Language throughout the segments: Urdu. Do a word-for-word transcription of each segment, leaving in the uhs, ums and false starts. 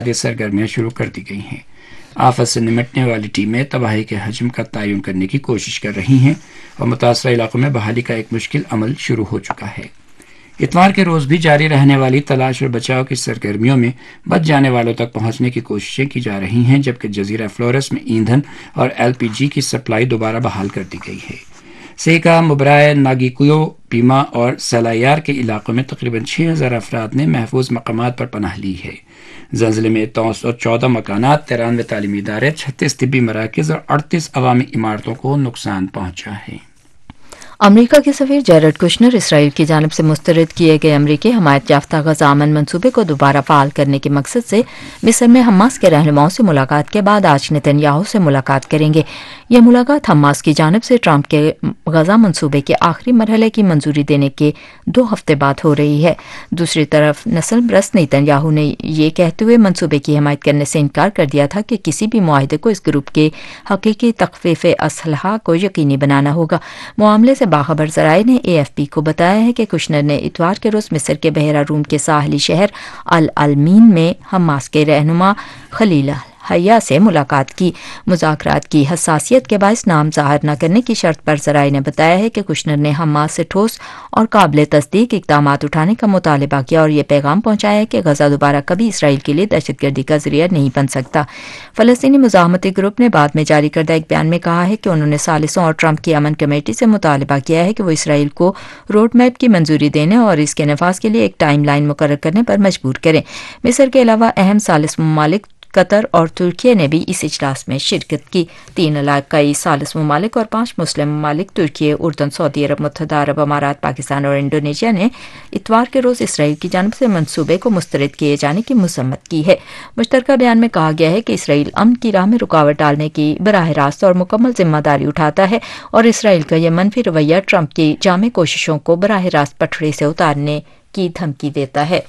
سرگرمیاں شروع کر دی گئی ہیں۔ آفت سے نمٹنے والی ٹیمیں تباہی کے حجم کا تعین کرنے کی کوشش کر رہی ہیں اور متاثرہ علاقوں میں بحالی کا ایک مشکل عمل شروع ہو چکا ہے۔ اتوار کے روز بھی جاری رہنے والی تلاش اور بچاؤ کی سرگرمیوں میں بچ جانے والوں تک پہنچنے کی کوششیں کی جا رہی ہیں، جبکہ جزیرہ فلورس میں ایندھن اور ایل پی جی کی سپلائی دوبارہ بحال کر دی گئی ہے۔ سیکا، مبرائے، ناگیکویو، پیما اور سلایار کے علاقوں میں تقریباً چھ ہزار افراد نے محفوظ مقامات پر پناہ لی ہے۔ زلزلے میں دو سو چودہ مکانات، ترانوے تعلیمی ادارے، چھتیس طبی مراکز اور اڑتیس عوامی عمارتوں کو نقصان پہنچا ہے۔ امریکہ کے سفیر جیرڈ کشنر اسرائیل کی جانب سے مسترد کیے گئے امریکی حمایت یافتہ غزہ امن منصوبے کو دوبارہ فعال کرنے کے مقصد سے مصر میں حماس کے رہنماؤں سے ملاقات کے بعد آج نتن یاہو سے ملاقات کریں گے۔ یہ ملاقات حماس کی جانب سے ٹرمپ کے غزہ منصوبے کے آخری مرحلے کی منظوری دینے کے دو ہفتے بعد ہو رہی ہے۔ دوسری طرف نسل پرست نتن یاہو نے یہ کہتے ہوئے منصوبے کی حمایت کرنے سے انکار کر دیا تھا کہ کسی بھی معاہدے کو اس گروپ کے حقیقی تخفیف اسلحہ کو یقینی بنانا ہوگا۔ معاملے سے باخبر ذرائع نے اے ایف پی کو بتایا ہے کہ کشنر نے اتوار کے روز مصر کے بحیرہ روم کے ساحلی شہر العلمین میں حماس کے رہنما خلیل حیا سے ملاقات کی۔ مذاکرات کی حساسیت کے باعث نام ظاہر نہ کرنے کی شرط پر ذرائع نے بتایا ہے کہ کشنر نے حماس سے ٹھوس اور قابل تصدیق اقدامات اٹھانے کا مطالبہ کیا اور یہ پیغام پہنچایا ہے کہ غزہ دوبارہ کبھی اسرائیل کے لیے دہشت گردی کا ذریعہ نہیں بن سکتا۔ فلسطینی مزاحمتی گروپ نے بعد میں جاری کردہ ایک بیان میں کہا ہے کہ انہوں نے ثالثوں اور ٹرمپ کی امن کمیٹی سے مطالبہ کیا ہے کہ وہ اسرائیل کو روڈ میپ کی منظوری دینے اور اس کے نفاذ کے لیے ایک ٹائم لائن مقرر کرنے پر مجبور کریں۔ مصر کے علاوہ اہم ثالث ممالک قطر اور ترکیہ نے بھی اس اجلاس میں شرکت کی۔ تین علاقائی ثالث ممالک اور پانچ مسلم ممالک ترکیہ، اردن، سعودی عرب، متحدہ عرب امارات، پاکستان اور انڈونیشیا نے اتوار کے روز اسرائیل کی جانب سے منصوبے کو مسترد کیے جانے کی مذمت کی ہے۔ مشترکہ بیان میں کہا گیا ہے کہ اسرائیل امن کی راہ میں رکاوٹ ڈالنے کی براہ راست اور مکمل ذمہ داری اٹھاتا ہے اور اسرائیل کا یہ منفی رویہ ٹرمپ کی جامع کوششوں کو براہ راست پٹڑی سے اتارنے کی دھمکی دیتا ہے۔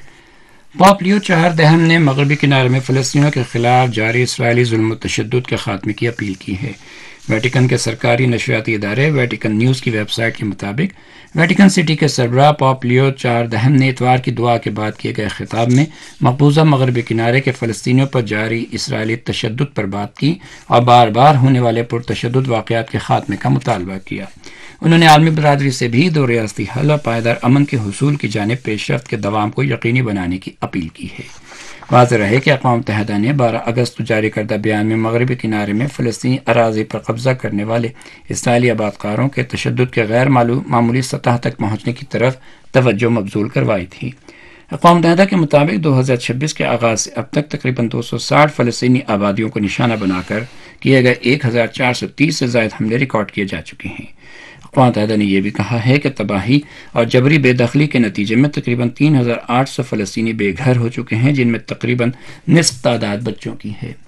پاپ لیو چہاردہم نے مغربی کنارے میں فلسطینیوں کے خلاف جاری اسرائیلی ظلم و تشدد کے خاتمے کی اپیل کی ہے۔ ویٹیکن کے سرکاری نشریاتی ادارے ویٹیکن نیوز کی ویب سائٹ کے مطابق ویٹیکن سٹی کے سربراہ پاپ لیو چہاردہم نے اتوار کی دعا کے بعد کیے گئے خطاب میں مقبوضہ مغربی کنارے کے فلسطینیوں پر جاری اسرائیلی تشدد پر بات کی اور بار بار ہونے والے پرتشدد واقعات کے خاتمے کا مطالبہ کیا۔ انہوں نے عالمی برادری سے بھی دو ریاستی حل اور پائیدار امن کے حصول کی جانب پیش رفت کے دوام کو یقینی بنانے کی اپیل کی ہے۔ واضح رہے کہ اقوام متحدہ نے بارہ اگست کو جاری کردہ بیان میں مغربی کنارے میں فلسطینی اراضی پر قبضہ کرنے والے اسرائیلی آبادکاروں کے تشدد کے غیر معمولی سطح تک پہنچنے کی طرف توجہ مبذول کروائی تھی۔ اقوام متحدہ کے مطابق دو ہزار چھبیس کے آغاز سے اب تک تقریباً دو سو ساٹھ فلسطینی آبادیوں کو نشانہ بنا کر کیے گئے ایک ہزار چار سو تیس سے زائد حملے ریکارڈ کیے جا چکے ہیں۔ اقوام متحدہ نے یہ بھی کہا ہے کہ تباہی اور جبری بے دخلی کے نتیجے میں تقریباً تین ہزار آٹھ سو فلسطینی بے گھر ہو چکے ہیں، جن میں تقریباً نصف تعداد بچوں کی ہے۔